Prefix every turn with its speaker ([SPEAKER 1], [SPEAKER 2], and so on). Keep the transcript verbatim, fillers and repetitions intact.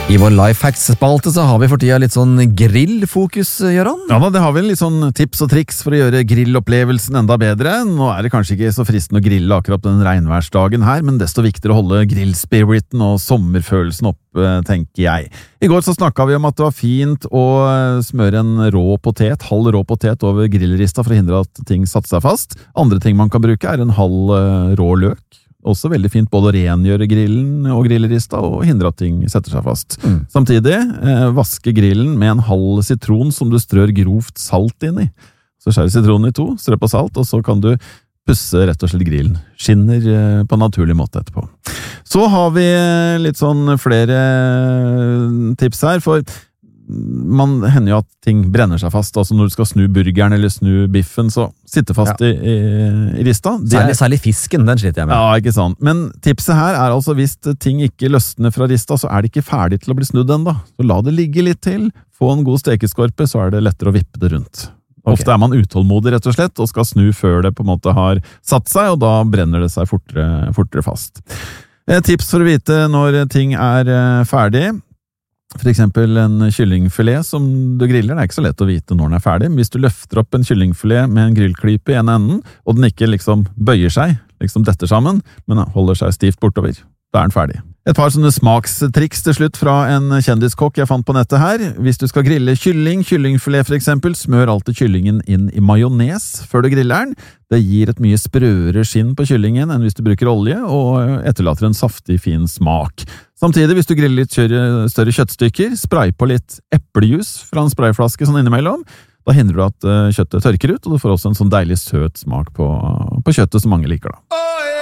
[SPEAKER 1] I vår Lifehacks-spalte så har vi for tida litt sånn grillfokus, Gøran.
[SPEAKER 2] Ja da, det har vi litt sånn tips og triks for å gjøre grillopplevelsen enda bedre. Nå er det kanskje ikke så fristende å grille akkurat den regnværsdagen her, men desto viktigere å holde grillspiriten og sommerfølelsen opp, tenker jeg. I går så snakket vi om at det var fint å smøre en rå potet, halv rå potet over grillrista for å hindre at ting satte seg fast. Andre ting man kan bruke er en halv rå løk. Også veldig fint både å rengjøre grillen og grillrista og hindre at ting setter seg fast. Mm. Samtidig, eh, vaske grillen med en halv sitron som du strør grovt salt inn i. Så skjærer sitronen i to, strør på salt, og så kan du pusse rett og slett grillen. Skinner eh, på en naturlig måte etterpå. Så har vi litt sånn flere tips her, for man hender jo at ting brenner seg fast, altså når du skal snu burgeren eller snu biffen, så sitter fast ja. i, i, i rista.
[SPEAKER 1] Særlig, er, særlig fisken, den sliter jeg med.
[SPEAKER 2] Ja, ikke sant. Men tipset her er altså hvis ting ikke løsner fra rista, så er det ikke ferdig til å bli snudd enda. Så la det ligge litt til, få en god stekeskorpe, så er det lettere å vippe det rundt. Okay. Ofte er man utålmodig rett og slett, og skal snu før det på en måte har satt seg, og da brenner det seg fortere, fortere fast. Et tips for å vite når ting er ferdig. For eksempel en kyllingfilet som du griller, det er ikke så lett å vite når den er ferdig. Hvis du løfter opp en kyllingfilet med en grillklype i en enden, og den ikke liksom bøyer seg, liksom detter sammen, men holder seg stivt bortover, da er den ferdig. Et par sånne smakstriks til slutt fra en kjendiskokk jeg fant på nettet her. Hvis du skal grille kylling, kyllingfilet for eksempel, smør alltid kyllingen inn i majones før du griller den. Det gir et mye sprøere skinn på kyllingen enn hvis du bruker olje, og etterlater en saftig, fin smak. Samtidig, hvis du griller litt større kjøttstykker, spray på litt eplejus fra en sprayflaske sånn innimellom. Da hindrer du at kjøttet tørker ut, og du får også en sånn deilig søt smak på, på kjøttet som mange liker da.